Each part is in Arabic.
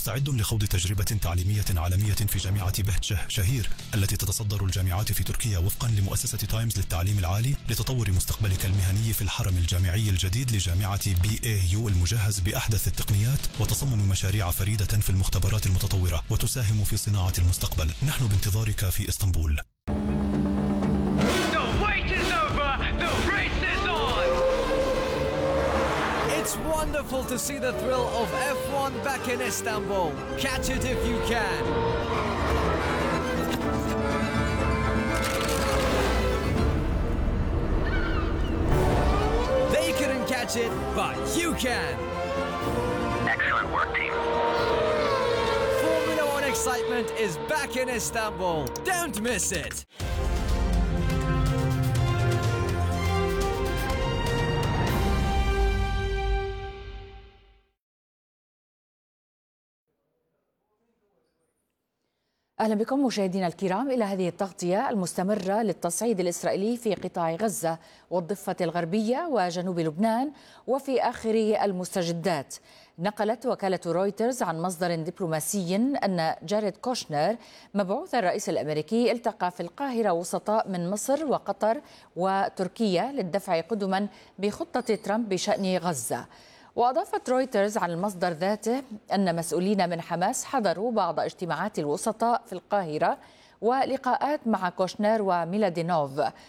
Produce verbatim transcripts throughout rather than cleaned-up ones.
مستعد لخوض تجربة تعليمية عالمية في جامعة بهجة شهير التي تتصدر الجامعات في تركيا وفقا لمؤسسة تايمز للتعليم العالي لتطور مستقبلك المهني في الحرم الجامعي الجديد لجامعة بي اي يو المجهز بأحدث التقنيات وتصمم مشاريع فريدة في المختبرات المتطورة وتساهم في صناعة المستقبل. نحن بانتظارك في إسطنبول. It's wonderful to see the thrill of F one back in Istanbul. Catch it if you can. They couldn't catch it, but you can. Excellent work, team. Formula One excitement is back in Istanbul. Don't miss it. أهلا بكم مشاهدينا الكرام إلى هذه التغطية المستمرة للتصعيد الإسرائيلي في قطاع غزة والضفة الغربية وجنوب لبنان وفي آخر المستجدات. نقلت وكالة رويترز عن مصدر دبلوماسي أن جاريد كوشنر مبعوث الرئيس الأمريكي التقى في القاهرة وسطاء من مصر وقطر وتركيا للدفع قدما بخطة ترامب بشأن غزة. وأضافت رويترز عن المصدر ذاته أن مسؤولين من حماس حضروا بعض اجتماعات الوسطاء في القاهرة ولقاءات مع كوشنر وميلادينوف.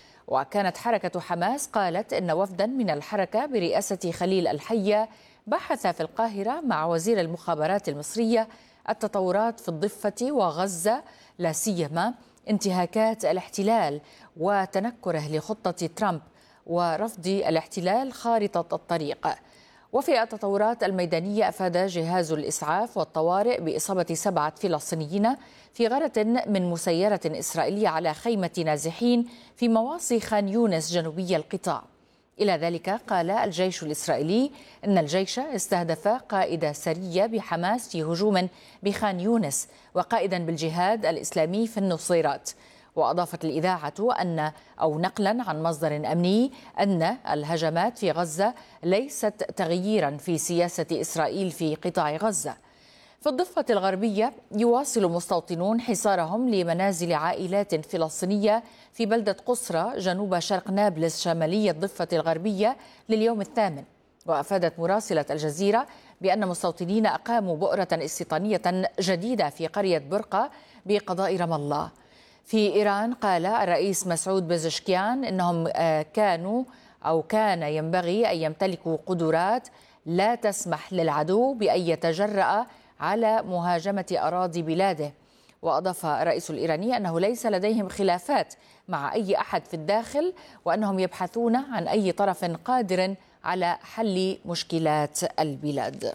وكانت حركة حماس قالت إن وفدا من الحركة برئاسة خليل الحية بحث في القاهرة مع وزير المخابرات المصرية التطورات في الضفة وغزة، لا سيما انتهاكات الاحتلال وتنكره لخطة ترامب ورفض الاحتلال خارطة الطريق. وفي التطورات الميدانية أفاد جهاز الإسعاف والطوارئ بإصابة سبعة فلسطينيين في غارة من مسيرة إسرائيلية على خيمة نازحين في مواصي خان يونس جنوبي القطاع. إلى ذلك قال الجيش الإسرائيلي إن الجيش استهدف قائد سرية بحماس في هجوم بخان يونس وقائدا بالجهاد الإسلامي في النصيرات. وأضافت الإذاعة أن أو نقلا عن مصدر أمني أن الهجمات في غزة ليست تغييرا في سياسة إسرائيل في قطاع غزة. في الضفة الغربية يواصل مستوطنون حصارهم لمنازل عائلات فلسطينية في بلدة قصرى جنوب شرق نابلس شمالي الضفة الغربية لليوم الثامن. وأفادت مراسلة الجزيرة بأن مستوطنين أقاموا بؤرة استيطانية جديدة في قرية برقة بقضاء رام الله. في إيران قال الرئيس مسعود بزشكيان إنهم كانوا أو كان ينبغي أن يمتلكوا قدرات لا تسمح للعدو بأن يتجرأ على مهاجمة أراضي بلاده. وأضاف الرئيس الإيراني أنه ليس لديهم خلافات مع أي أحد في الداخل وأنهم يبحثون عن أي طرف قادر على حل مشكلات البلاد.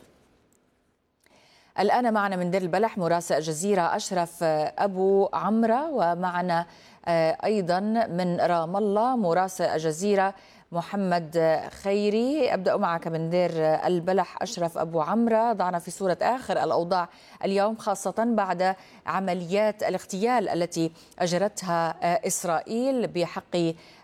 الآن معنا من دير البلح مراسل الجزيرة أشرف أبو عمرة، ومعنا أيضا من رام الله مراسل الجزيرة محمد خيري. أبدأ معك من دير البلح أشرف أبو عمرة، ضعنا في صورة آخر الأوضاع اليوم خاصة بعد عمليات الاغتيال التي أجرتها إسرائيل بحق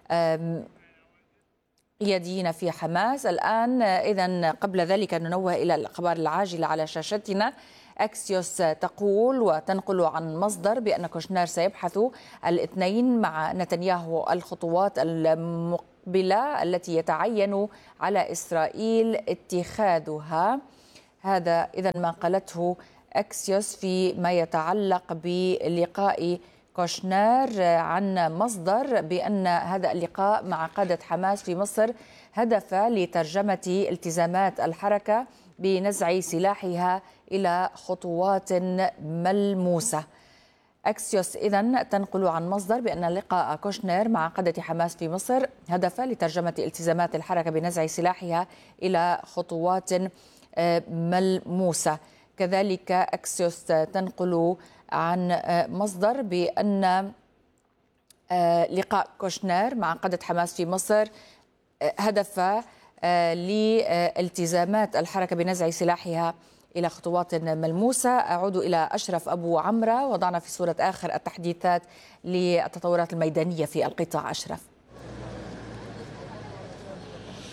قياديين في حماس. الآن إذن قبل ذلك ننوه إلى الأخبار العاجلة على شاشتنا. أكسيوس تقول وتنقل عن مصدر بأن كوشنر سيبحث الاثنين مع نتنياهو الخطوات المقبلة التي يتعين على إسرائيل اتخاذها. هذا إذن ما قالته أكسيوس فيما يتعلق بلقاء كوشنر عن مصدر بأن هذا اللقاء مع قادة حماس في مصر هدف لترجمة التزامات الحركة بنزع سلاحها إلى خطوات ملموسة. أكسيوس إذن تنقل عن مصدر بأن لقاء كوشنر مع قادة حماس في مصر هدف لترجمة التزامات الحركة بنزع سلاحها إلى خطوات ملموسة. كذلك أكسيوس تنقل عن مصدر بأن لقاء كوشنر مع قادة حماس في مصر هدف لالتزامات الحركة بنزع سلاحها إلى خطوات ملموسة. أعود إلى أشرف أبو عمرة، وضعنا في صورة آخر التحديثات للتطورات الميدانية في القطاع. أشرف.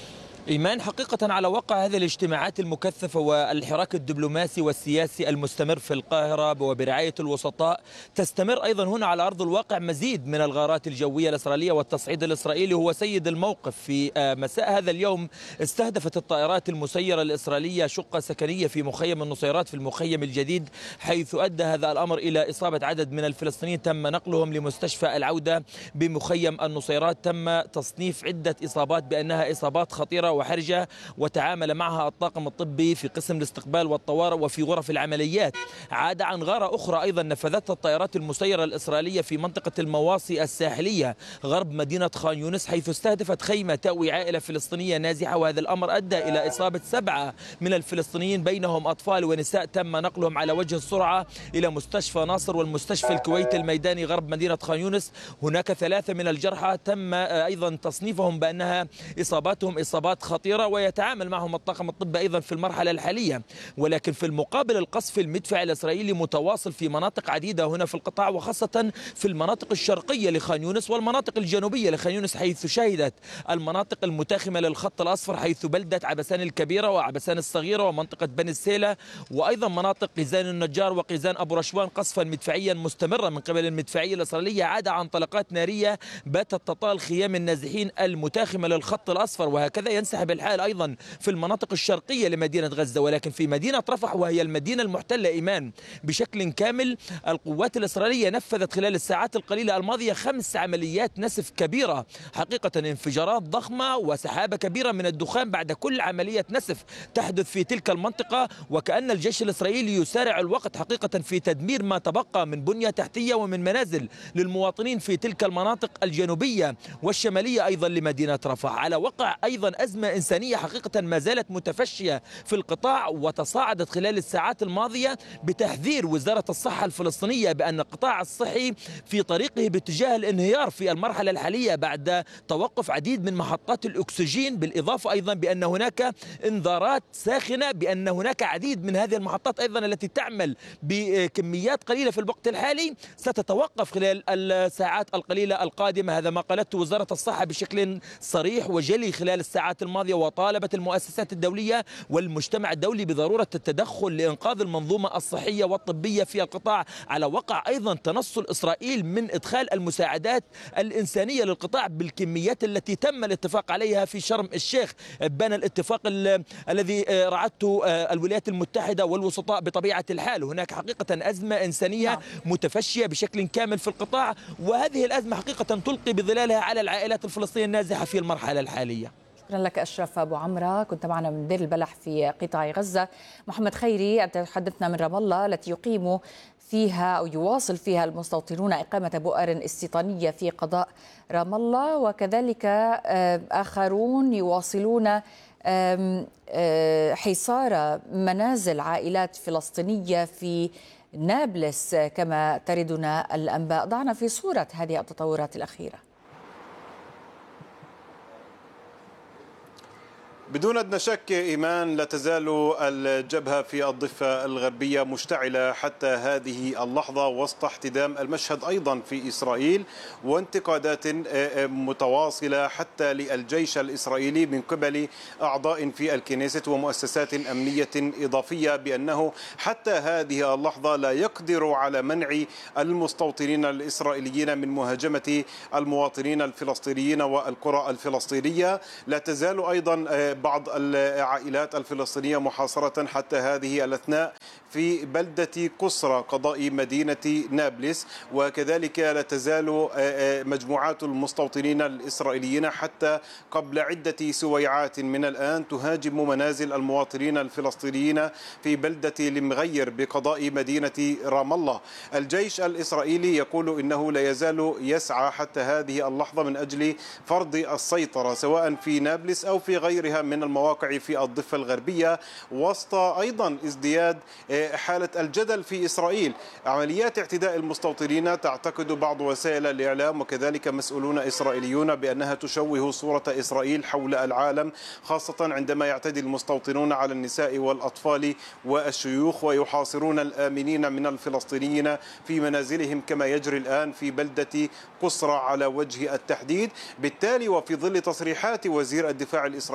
إيمان، حقيقة على وقع هذه الاجتماعات المكثفة والحراك الدبلوماسي والسياسي المستمر في القاهرة وبرعاية الوسطاء، تستمر أيضا هنا على أرض الواقع مزيد من الغارات الجوية الإسرائيلية والتصعيد الإسرائيلي هو سيد الموقف. في مساء هذا اليوم استهدفت الطائرات المسيرة الإسرائيلية شقة سكنية في مخيم النصيرات في المخيم الجديد، حيث أدى هذا الأمر إلى إصابة عدد من الفلسطينيين تم نقلهم لمستشفى العودة بمخيم النصيرات. تم تصنيف عدة إصابات بأنها إصابات خطيرة وحرجة، وتعامل معها الطاقم الطبي في قسم الاستقبال والطوارئ وفي غرف العمليات. عاد عن غارة أخرى أيضا نفذتها الطائرات المسيرة الإسرائيلية في منطقة المواصي الساحلية غرب مدينة خان يونس، حيث استهدفت خيمة تأوي عائلة فلسطينية نازحة، وهذا الأمر أدى إلى إصابة سبعة من الفلسطينيين بينهم أطفال ونساء. تم نقلهم على وجه السرعة إلى مستشفى ناصر والمستشفى الكويتي الميداني غرب مدينة خان يونس. هناك ثلاثة من الجرحى تم أيضا تصنيفهم بأنها إصاباتهم إصابات خطيرة، ويتعامل معهم الطاقم الطبي أيضا في المرحلة الحالية. ولكن في المقابل القصف المدفعي الإسرائيلي متواصل في مناطق عديدة هنا في القطاع، وخاصة في المناطق الشرقية لخان يونس والمناطق الجنوبية لخان يونس، حيث شهدت المناطق المتاخمة للخط الأصفر، حيث بلدة عبسان الكبيرة وعبسان الصغيرة ومنطقة بني السيلة، وأيضا مناطق قيزان النجار وقيزان أبو رشوان قصفا مدفعيا مستمرا من قبل المدفعية الإسرائيلية. عاد عن طلقات نارية باتت تطال خيام النازحين المتاخمة للخط الأصفر، وهكذا ينسحب الحال أيضا في المناطق الشرقية لمدينة غزة. ولكن في مدينة رفح وهي المدينة المحتلة إيمان بشكل كامل، القوات الإسرائيلية نفذت خلال الساعات القليلة الماضية خمس عمليات نسف كبيرة، حقيقة انفجارات ضخمة وسحابة كبيرة من الدخان بعد كل عملية نسف تحدث في تلك المنطقة، وكأن الجيش الإسرائيلي يسارع الوقت حقيقة في تدمير ما تبقى من بنية تحتية ومن منازل للمواطنين في تلك المناطق الجنوبية والشمالية أيضا لمدينة رفح. على وقع أيضا أزمة إنسانية حقيقة ما زالت متفشية في القطاع، وتصاعدت خلال الساعات الماضية بتحذير وزارة الصحة الفلسطينية بأن القطاع الصحي في طريقه باتجاه الانهيار في المرحلة الحالية بعد توقف عديد من محطات الأكسجين، بالإضافة أيضا بأن هناك انذارات ساخنة بأن هناك عديد من هذه المحطات أيضا التي تعمل بكميات قليلة في الوقت الحالي ستتوقف خلال الساعات القليلة القادمة. هذا ما قالته وزارة الصحة بشكل صريح وجلي خلال الساعات الماضية، وطالبت المؤسسات الدولية والمجتمع الدولي بضرورة التدخل لإنقاذ المنظومة الصحية والطبية في القطاع. على وقع أيضا تنصل إسرائيل من إدخال المساعدات الإنسانية للقطاع بالكميات التي تم الاتفاق عليها في شرم الشيخ. بان الاتفاق الذي رعته الولايات المتحدة والوسطاء بطبيعة الحال. هناك حقيقة أزمة إنسانية متفشية بشكل كامل في القطاع، وهذه الأزمة حقيقة تلقي بظلالها على العائلات الفلسطينية النازحة في المرحلة الحالية. شكرا لك أشرف أبو عمرة، كنت معنا من دير البلح في قطاع غزة. محمد خيري، تحدثنا من رام الله التي يقيم فيها أو يواصل فيها المستوطنون إقامة بؤر استيطانية في قضاء رام الله، وكذلك آخرون يواصلون حصار منازل عائلات فلسطينية في نابلس كما تردنا الأنباء. ضعنا في صورة هذه التطورات الأخيرة. بدون أدنى شك إيمان، لا تزال الجبهة في الضفة الغربية مشتعلة حتى هذه اللحظة وسط احتدام المشهد أيضا في إسرائيل وانتقادات متواصلة حتى للجيش الإسرائيلي من قبل أعضاء في الكنيست ومؤسسات أمنية إضافية بأنه حتى هذه اللحظة لا يقدر على منع المستوطنين الإسرائيليين من مهاجمة المواطنين الفلسطينيين والقرى الفلسطينية. لا تزال أيضا بعض العائلات الفلسطينية محاصرة حتى هذه الأثناء في بلدة قصرى قضاء مدينة نابلس، وكذلك لا تزال مجموعات المستوطنين الإسرائيليين حتى قبل عدة سويعات من الآن تهاجم منازل المواطنين الفلسطينيين في بلدة المغير بقضاء مدينة رام الله. الجيش الإسرائيلي يقول إنه لا يزال يسعى حتى هذه اللحظة من أجل فرض السيطرة سواء في نابلس أو في غيرها من المواقع في الضفة الغربية، وسط أيضا ازدياد حالة الجدل في إسرائيل. عمليات اعتداء المستوطنين تعتقد بعض وسائل الإعلام وكذلك مسؤولون إسرائيليون بأنها تشوه صورة إسرائيل حول العالم، خاصة عندما يعتدي المستوطنون على النساء والأطفال والشيوخ ويحاصرون الآمنين من الفلسطينيين في منازلهم كما يجري الآن في بلدة قصرى على وجه التحديد. بالتالي وفي ظل تصريحات وزير الدفاع الإسرائيلي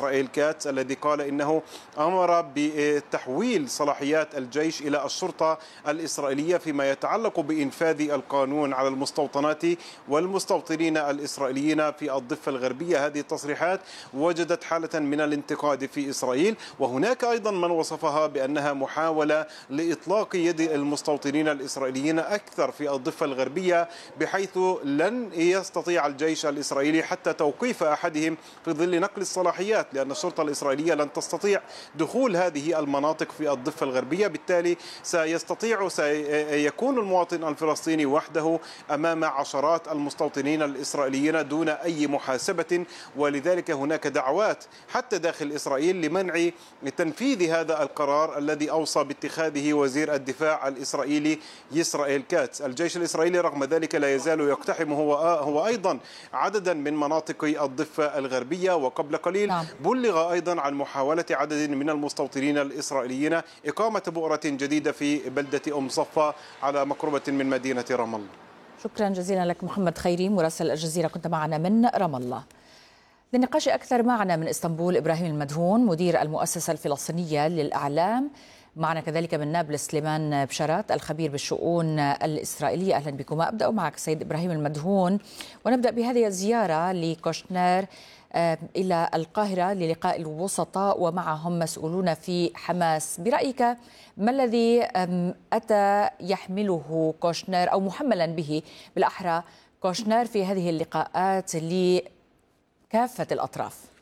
إسرائيل كاتس الذي قال إنه أمر بتحويل صلاحيات الجيش إلى الشرطة الإسرائيلية فيما يتعلق بإنفاذ القانون على المستوطنات والمستوطنين الإسرائيليين في الضفة الغربية. هذه التصريحات وجدت حالة من الانتقاد في إسرائيل، وهناك أيضا من وصفها بأنها محاولة لإطلاق يد المستوطنين الإسرائيليين أكثر في الضفة الغربية، بحيث لن يستطيع الجيش الإسرائيلي حتى توقيف أحدهم في ظل نقل الصلاحيات، لأن الشرطة الإسرائيلية لن تستطيع دخول هذه المناطق في الضفة الغربية. بالتالي سيستطيع سيكون المواطن الفلسطيني وحده أمام عشرات المستوطنين الإسرائيليين دون أي محاسبة. ولذلك هناك دعوات حتى داخل إسرائيل لمنع تنفيذ هذا القرار الذي أوصى باتخاذه وزير الدفاع الإسرائيلي إسرائيل كاتس. الجيش الإسرائيلي رغم ذلك لا يزال يقتحم هو هو أيضا عددا من مناطق الضفة الغربية، وقبل قليل نعم. بلغ أيضا عن محاولة عدد من المستوطنين الإسرائيليين إقامة بؤرة جديدة في بلدة أم صفا على مقربة من مدينة رام الله. شكرا جزيلا لك محمد خيري مراسل الجزيرة، كنت معنا من رام الله. للنقاش أكثر معنا من إسطنبول إبراهيم المدهون مدير المؤسسة الفلسطينية للأعلام، معنا كذلك من نابلس سليمان بشارات الخبير بالشؤون الإسرائيلية. أهلا بكم. أبدأ معك سيد إبراهيم المدهون، ونبدأ بهذه الزيارة لكوشنر إلى القاهرة للقاء الوسطاء ومعهم مسؤولون في حماس. برأيك ما الذي أتى يحمله كوشنر أو محملا به بالأحرى كوشنر في هذه اللقاءات لكافة الأطراف؟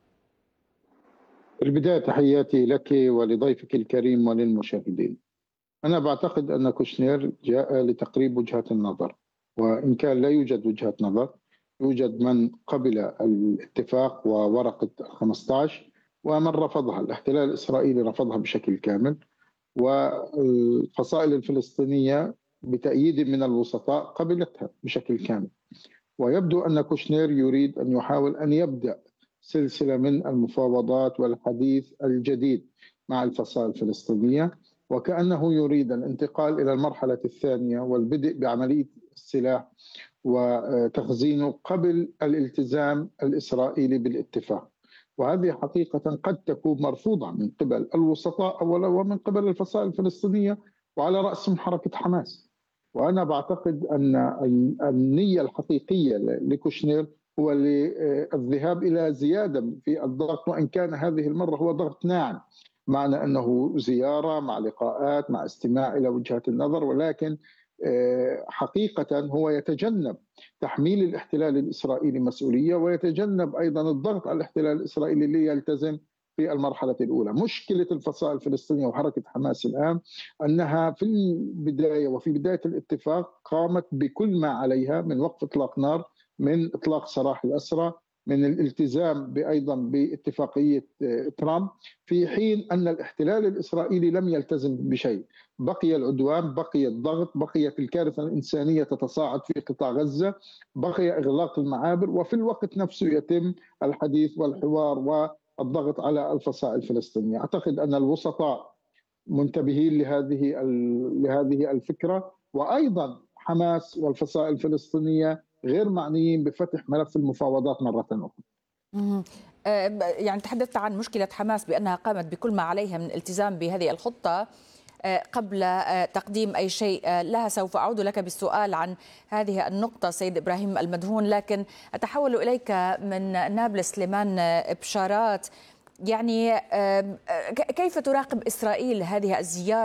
في البداية تحياتي لك ولضيفك الكريم وللمشاهدين. أنا بعتقد أن كوشنر جاء لتقريب وجهات النظر، وإن كان لا يوجد وجهة نظر يوجد من قبل الاتفاق وورقة خمسة عشر ومن رفضها. الاحتلال الإسرائيلي رفضها بشكل كامل، والفصائل الفلسطينية بتأييد من الوسطاء قبلتها بشكل كامل. ويبدو أن كوشنر يريد أن يحاول أن يبدأ سلسلة من المفاوضات والحديث الجديد مع الفصائل الفلسطينية، وكأنه يريد الانتقال إلى المرحلة الثانية والبدء بعملية السلاح وتخزينه قبل الالتزام الإسرائيلي بالاتفاق. وهذه حقيقة قد تكون مرفوضة من قبل الوسطاء أولا ومن قبل الفصائل الفلسطينية وعلى رأسهم حركة حماس. وأنا بعتقد أن النية الحقيقية لكوشنر هو الذهاب إلى زيادة في الضغط، وإن كان هذه المرة هو ضغط ناعم، معنى أنه زيارة مع لقاءات مع استماع إلى وجهات النظر، ولكن حقيقة هو يتجنب تحميل الاحتلال الإسرائيلي مسؤولية، ويتجنب أيضا الضغط على الاحتلال الإسرائيلي ليلتزم في المرحلة الأولى. مشكلة الفصائل الفلسطينية وحركة حماس الآن أنها في البداية وفي بداية الاتفاق قامت بكل ما عليها من وقف إطلاق نار، من إطلاق سراح الأسرى، من الالتزام أيضا باتفاقية ترامب، في حين أن الاحتلال الإسرائيلي لم يلتزم بشيء. بقي العدوان، بقي الضغط، بقيت الكارثة الإنسانية تتصاعد في قطاع غزة، بقي إغلاق المعابر، وفي الوقت نفسه يتم الحديث والحوار والضغط على الفصائل الفلسطينية. أعتقد أن الوسطاء منتبهين لهذه لهذه الفكرة، وأيضا حماس والفصائل الفلسطينية غير معنيين بفتح ملف المفاوضات مرة أخرى. يعني تحدثت عن مشكلة حماس بأنها قامت بكل ما عليها من الالتزام بهذه الخطة قبل تقديم أي شيء لها. سوف أعود لك بالسؤال عن هذه النقطة سيد إبراهيم المدهون، لكن أتحول إليك من نابلس سليمان بشارات. يعني كيف تراقب إسرائيل هذه الزيارة